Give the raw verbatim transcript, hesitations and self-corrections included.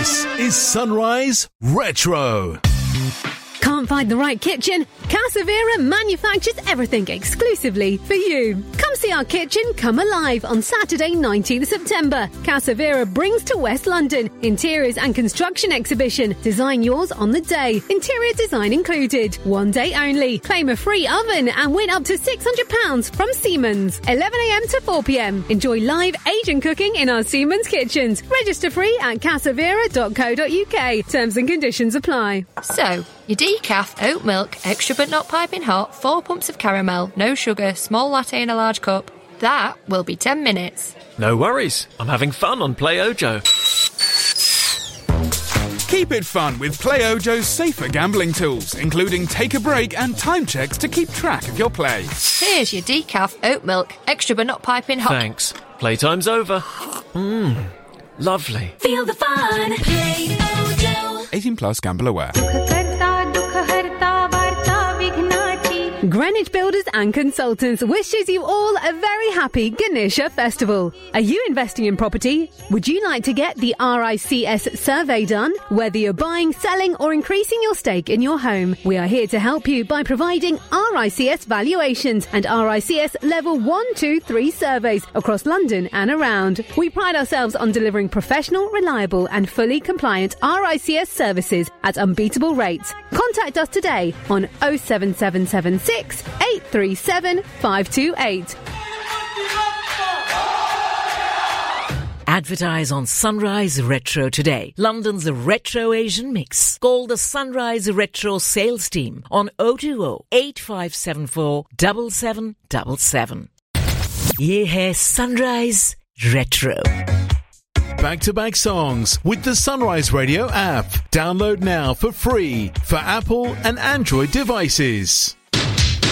This is Sunrise Retro. Can't find the right kitchen? Casavera manufactures everything exclusively for you. Come see our kitchen come alive on Saturday, nineteenth of September. Casavera brings to West London Interiors and Construction Exhibition. Design yours on the day. Interior design included. One day only. Claim a free oven and win up to six hundred pounds from Siemens. eleven a.m. to four p.m. Enjoy live Asian cooking in our Siemens kitchens. Register free at casavera dot co dot uk. Terms and conditions apply. So, your decaf, oat milk, extra but not piping hot, four pumps of caramel, no sugar, small latte in a large cup. That will be ten minutes. No worries. I'm having fun on Play Ojo. Keep it fun with Play Ojo's safer gambling tools, including take a break and time checks to keep track of your play. Here's your decaf, oat milk, extra but not piping hot. Thanks. Playtime's over. Mmm. Lovely. Feel the fun. Play Ojo. eighteen plus, gamble aware. Greenwich Builders and Consultants wishes you all a very happy Ganesha Festival. Are you investing in property? Would you like to get the R I C S survey done? Whether you're buying, selling or increasing your stake in your home, we are here to help you by providing R I C S valuations and R I C S level one, two, three surveys across London and around. We pride ourselves on delivering professional, reliable and fully compliant R I C S services at unbeatable rates. Contact us today on oh seven seven seven six eight three seven five two eight. Advertise on Sunrise Retro today. London's Retro Asian mix. Call the Sunrise Retro sales team on oh two oh, eight five seven four, seven seven seven seven. Ye hai Sunrise Retro. Back-to-back songs with the Sunrise Radio app. Download now for free for Apple and Android devices.